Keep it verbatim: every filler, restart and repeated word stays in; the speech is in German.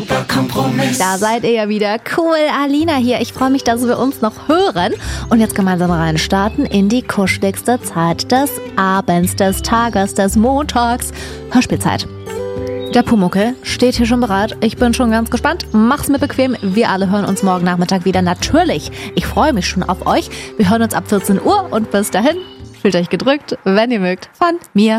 Kompromiss. Da seid ihr ja wieder. Cool, Alina hier. Ich freue mich, dass wir uns noch hören und jetzt gemeinsam reinstarten in die kuscheligste Zeit des Abends, des Tages, des Montags. Hörspielzeit. Der Pumuckl steht hier schon bereit. Ich bin schon ganz gespannt. Mach's mir bequem. Wir alle hören uns morgen Nachmittag wieder. Natürlich. Ich freue mich schon auf euch. Wir hören uns ab vierzehn Uhr und bis dahin fühlt euch gedrückt, wenn ihr mögt, von mir.